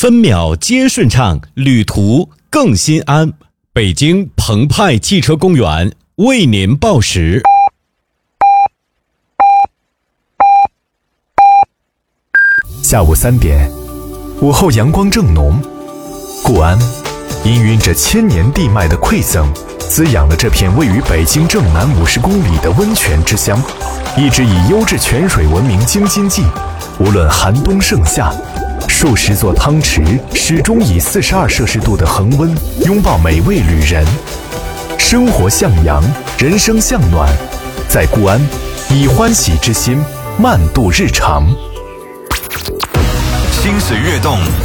分秒皆顺畅，旅途更心安。北京澎湃汽车公园为您报时。 下午3点，午后阳光正浓，固安氤氲着千年地脉的馈赠，滋养了这片位于北京正南50公里的温泉之乡，一直以优质泉水闻名京津冀。无论寒冬盛夏，数十座汤池始终以42摄氏度的恒温拥抱每位旅人。生活向阳，人生向暖，在固安以欢喜之心慢度日常。 心随跃动，